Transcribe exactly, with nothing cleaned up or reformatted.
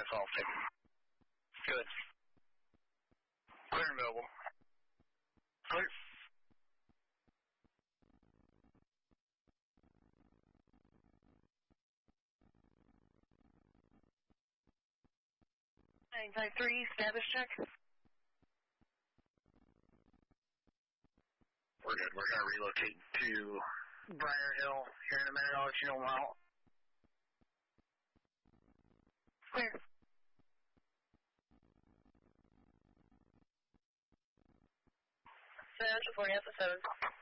That's all taken. Good. Clear and available. Clear. nine five three, status check. We're good. We're going to relocate to Briar Hill here in a minute. I'll let you know when I'm out. Clear. Central forty, Alpha seven.